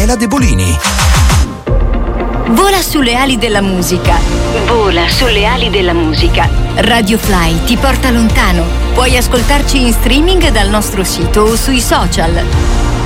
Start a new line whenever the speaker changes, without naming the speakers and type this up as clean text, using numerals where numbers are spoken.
Michaela De Bolini.
Vola sulle ali della musica. Vola sulle ali della musica. Radio Fly ti porta lontano. Puoi ascoltarci in streaming dal nostro sito o sui social.